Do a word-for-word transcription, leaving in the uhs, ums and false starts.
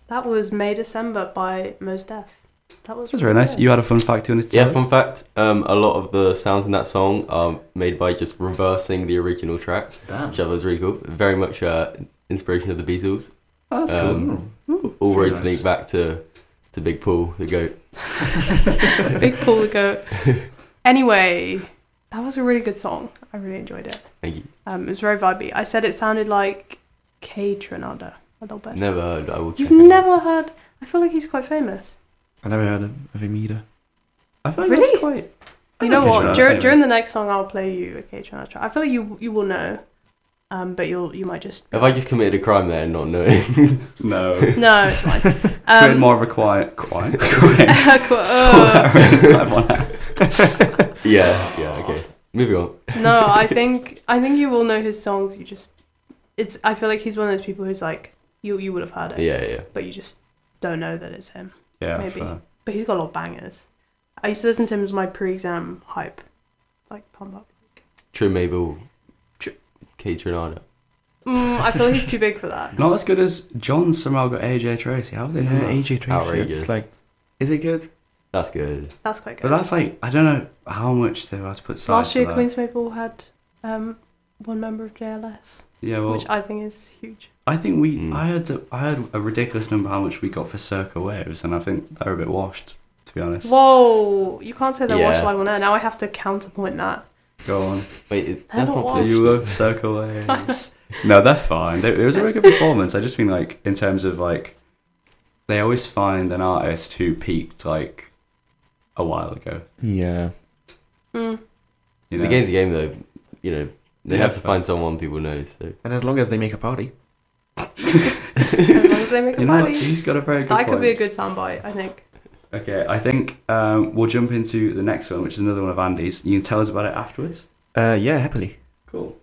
That was May December by Mos Def. That was, that was really nice. good. You had a fun fact you wanted to Yeah, tell fun us? fact. Um, a lot of the sounds in that song are made by just reversing the original track, Damn. which I thought was really cool. Very much uh, inspiration of the Beatles. Oh, that's Um, cool. All Very roads nice. link back to to Big Paul, the goat. Big Paul the Goat. Anyway, that was a really good song. I really enjoyed it. Thank you. Um, it was very vibey. I said it sounded like K Tronada a little bit. Never heard. I will. You've check it out. never heard? I feel like he's quite famous. I never heard of, of him either. I feel like Really? that's quite... I You know like what? K-Tronada Dur- anyway. during the next song, I'll play you a K Tronada track. I feel like you you will know, um, but you'll you might just. Have I just committed a crime there and not knowing? No. No, it's fine. Create Um, more of a quiet... Quiet? Quiet. qu- uh, yeah. Yeah. Okay. Moving on. no, I think I think you will know his songs. You just, it's. I feel like he's one of those people who's like you you would have heard it, Yeah. Yeah. but you just don't know that it's him. Yeah, Maybe. fair. But he's got a lot of bangers. I used to listen to him as my pre-exam hype, like pump up. Trim Mabel. Tr- K Tronada. Mm, I feel like he's too big for that. Not as good as John somehow got A J Tracy. How have they done Yeah, that? A J Tracy. Outrageous. It's like, is it good? That's good. That's quite good. But that's like, I don't know how much they had to put aside Last year, for that. Queen's Maple had um, one member of J L S, Yeah, well, which I think is huge. I think we, Mm. I had the, I had a ridiculous number how much we got for Circa Waves, and I think they're a bit washed, to be honest. Whoa, you can't say they're Yeah. washed live on air. Now I have to counterpoint that. Go on. Wait, it, They're that's not not washed. played. You love Circa Waves. No, they're fine. They, it was a very good performance. I just mean like in terms of like, they always find an artist who peaked like a while ago. Yeah. Mm. You know? The game's a game, though. You know, they Yeah, have to fair. find someone people know. So And as long as they make a party. As long as they make a You know what? party. He's got a very good That point. could be a good soundbite, I think. Okay, I think um, we'll jump into the next one, which is another one of Andy's. You can tell us about it afterwards. Uh, yeah, happily. Cool.